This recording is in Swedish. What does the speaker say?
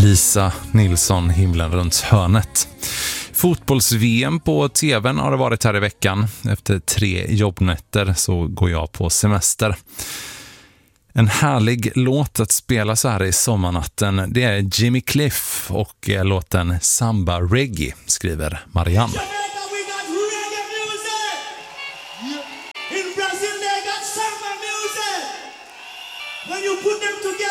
Lisa Nilsson, Himlen runt hörnet. Fotbolls-VM på tvn har det varit här i veckan. Efter 3 jobbnätter så går jag på semester. En härlig låt att spela så här i sommarnatten, det är Jimmy Cliff och låten Samba Reggae, skriver Marianne. When you put them together